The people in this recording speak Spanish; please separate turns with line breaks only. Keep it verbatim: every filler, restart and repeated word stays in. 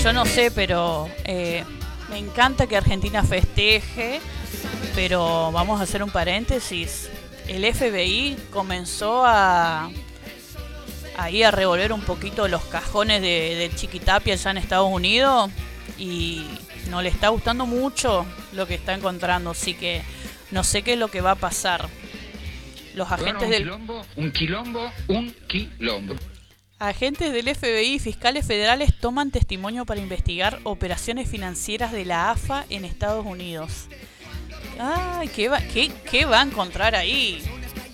yo no sé, pero eh, me encanta que Argentina festeje, pero vamos a hacer un paréntesis. El F B I comenzó a ahí a revolver un poquito los cajones de, de Chiquitapia allá en Estados Unidos y no le está gustando mucho lo que está encontrando, así que no sé qué es lo que va a pasar. Los
Bueno,
agentes
un
del
quilombo, un quilombo, un quilombo.
agentes del F B I y fiscales federales toman testimonio para investigar operaciones financieras de la A F A en Estados Unidos. Ay, ¿qué va, qué, qué va a encontrar ahí?